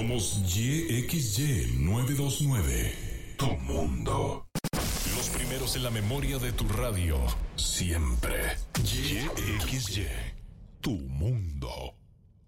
Somos YXY 929. Tu mundo. Los primeros en la memoria de tu radio. Siempre. YXY. Tu mundo.